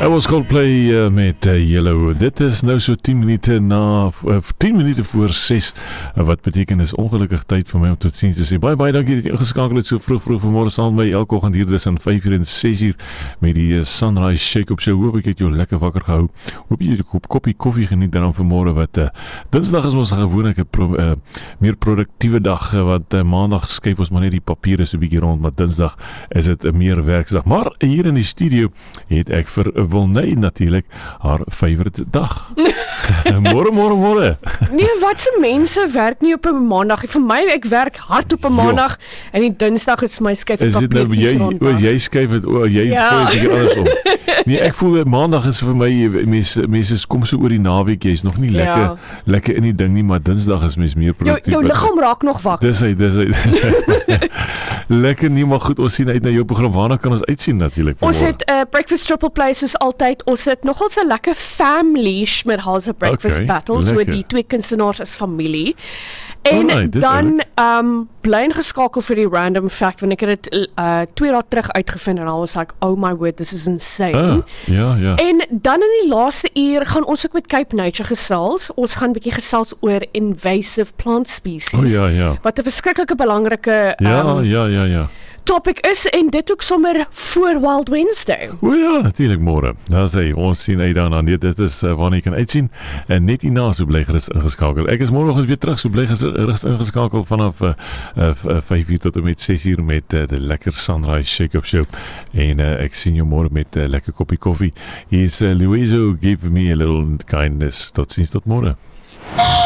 Hy was Coldplay met Yellow. Dit is nou so 10 minute voor 6, wat beteken is ongelukkig tyd vir my om tot ziens te sê. Baie dankie dat jy ingeskakel het so vroeg vanmorgen saam by elke oggend hier tussen 5 uur en 6 uur met die Sunrise Shake-up Show. Hoop ek het jou lekker wakker gehou. Hoop jy het 'n koppie koffie geniet dan vanmorgen wat Dinsdag is ons gewoonlik 'n meer produktiewe dag, wat maandag skuif ons maar net die papiere so 'n bietjie rond, maar Dinsdag is dit 'n meer werksdag. Maar hier in die studio het ek vir Wilney natuurlik haar favourite dag. Môre. Nee, wat se mense werk nie op 'n maandag. Vir my, ek werk hard op 'n maandag en die Dinsdag is my skuif is dit nou jy skuif dit jy gooi dit alles om. Nee, ek voel maandag is vir my mense kom so oor die naweek, jy's nog nie lekker in die ding nie, maar Dinsdag is mens meer produktief. Jou liggaam raak nog wakker. Dis hy. Lekker nie, maar goed, ons sien uit na jou program. Waarna kan ons uitsien natuurlik? Ons het Breakfast Triple Play soos altyd. Ons het nogal so lekker family Schmidhauser Breakfast Battle, so die twee kunstenaars is familie. En dan bly ingeskakel vir die random fact, want ek het dit 2 dae terug uitgevind en I was like, oh my word, this is insane. Ja. En dan in die laaste uur gaan ons ook met Cape Nature gesels. Ons gaan 'n bietjie gesels oor invasive plant species. Ja. Wat 'n verskriklike belangrike Ja. topic is, en dit ook sommer voor Wild Wednesday. O ja, natuurlik môre. Daar sê ons sien uit daarna. Dit is waarna jy kan uitsien. En net hierna so bly gerus ingeskakel. Ek is môreoggend weer terug, so bly gerus ingeskakel vanaf 5 uur tot en met 6 uur met die lekker Sunrise Shake-up Show. En ek sien jou môre met lekker koppie koffie. Hier is Louiso, give me a little kindness. Tot ziens, tot môre.